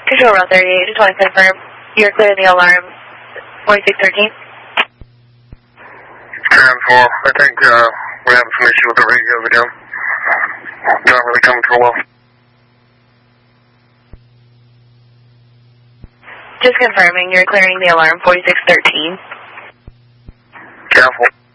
Control Route 38, just want to confirm you're clearing the alarm 4613. Transform. I think we're having some issue with the radios again. Not really coming through well. Just confirming you're clearing the alarm 4613. Careful.